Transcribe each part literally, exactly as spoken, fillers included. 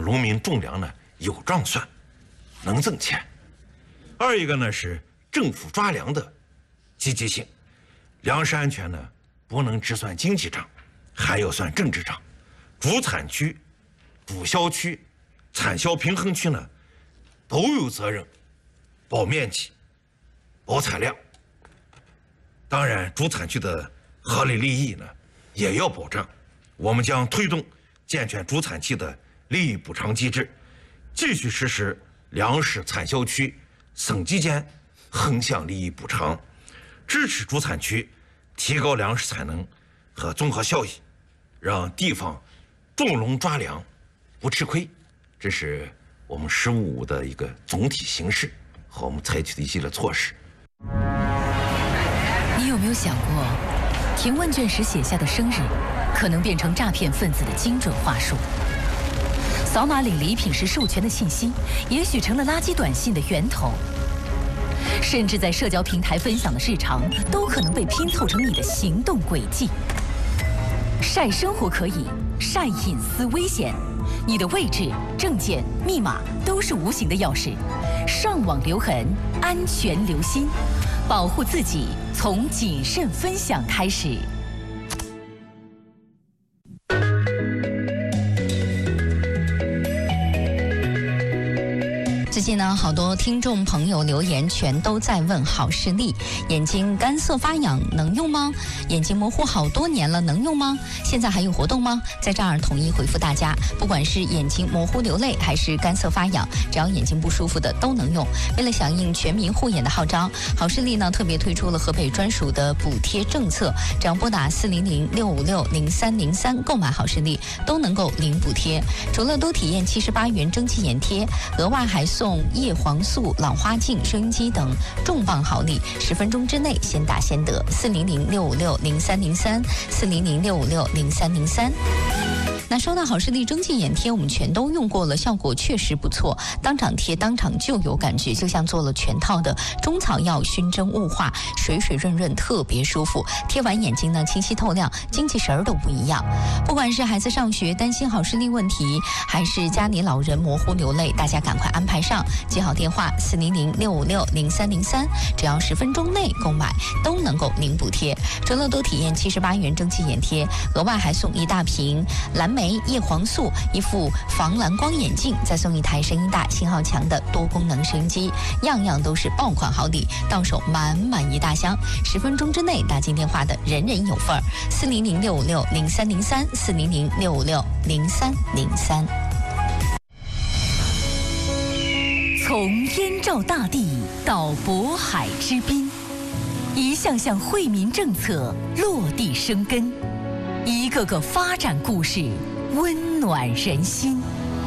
农民种粮呢有账算，能挣钱；二一个呢是政府抓粮的积极性。粮食安全呢不能只算经济账，还要算政治账。主产区、主销区、产销平衡区呢都有责任保面积、保产量。当然，主产区的合理利益呢也要保障。我们将推动健全主产区的利益补偿机制，继续实施粮食产销区省级间横向利益补偿，支持主产区提高粮食产能和综合效益，让地方种农抓粮不吃亏。这是我们“十五五”的一个总体形势和我们采取的一系列措施。 你有没有想过，填问卷时写下的生日，可能变成诈骗分子的精准话术？扫码领礼品时授权的信息，也许成了垃圾短信的源头。甚至在社交平台分享的日常，都可能被拼凑成你的行动轨迹。晒生活可以，晒隐私危险。你的位置、证件、密码都是无形的钥匙。上网留痕，安全留心，保护自己，从谨慎分享开始。最近呢，好多听众朋友留言全都在问好视力，眼睛干涩发痒能用吗？眼睛模糊好多年了能用吗？现在还有活动吗？在这儿统一回复大家，不管是眼睛模糊流泪还是干涩发痒，只要眼睛不舒服的都能用。为了响应全民护眼的号召，好视力呢特别推出了河北专属的补贴政策，只要拨打四零零六五六零三零三购买好视力都能够领补贴。除了多体验七十八元蒸汽眼贴，额外还送送叶黄素、老花镜、收音机等重磅好礼，十分钟之内先打先得。四零零六五六零三零三，四零零六五六零三零三。那收到好视力蒸汽眼贴，我们全都用过了，效果确实不错，当场贴当场就有感觉，就像做了全套的中草药熏蒸雾化，水水润润，特别舒服。贴完眼睛呢清晰透亮，精气神儿都不一样。不管是孩子上学担心好视力问题，还是家里老人模糊流泪，大家赶快安排上，记好电话四零零六五六零三零三，只要十分钟内购买都能够领补贴。除了多体验七十八元蒸汽眼贴，额外还送一大瓶蓝莓叶黄素，一副防蓝光眼镜，再送一台声音大、信号强的多功能收音机，样样都是爆款好礼，到手满满一大箱。十分钟之内打进电话的人人有份儿。四零零六五六零三零三，四零零六五六零三零三。从燕赵大地到渤海之滨，一项项惠民政策落地生根，一个个发展故事温暖人心。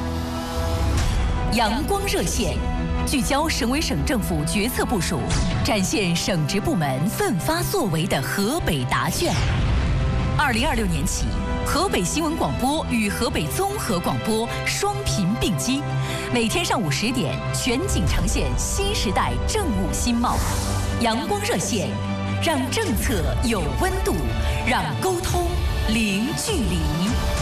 阳光热线聚焦省委省政府决策部署，展现省直部门奋发作为的河北答卷。二零二六年起，河北新闻广播与河北综合广播双频并机，每天上午十点全景呈现新时代政务新貌。阳光热线，让政策有温度，让沟通零距离。